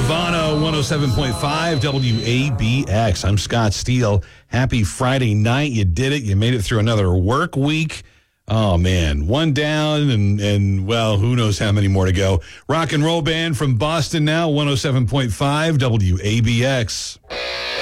Nirvana 107.5 WABX. I'm Scott Steele. Happy Friday night. You did it. You made it through another work week. Oh, man. One down and well, who knows how many more to go. Rock and roll band from Boston now, 107.5 WABX.